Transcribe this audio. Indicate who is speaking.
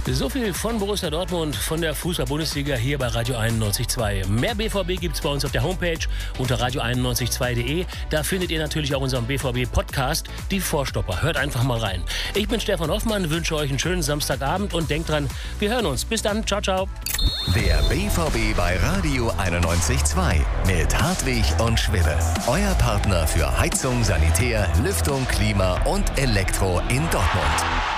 Speaker 1: So viel von Borussia Dortmund, von der Fußball-Bundesliga hier bei Radio 91.2. Mehr BVB gibt es bei uns auf der Homepage unter radio912.de. Da findet ihr natürlich auch unseren BVB-Podcast, die Vorstopper. Hört einfach mal rein. Ich bin Stefan Hoffmann, wünsche euch einen schönen Samstagabend und denkt dran, wir hören uns. Bis dann, ciao, ciao.
Speaker 2: Der BVB bei Radio 91.2 mit Hartwig und Schwibbe. Euer Partner für Heizung, Sanitär, Lüftung, Klima und Elektro in Dortmund.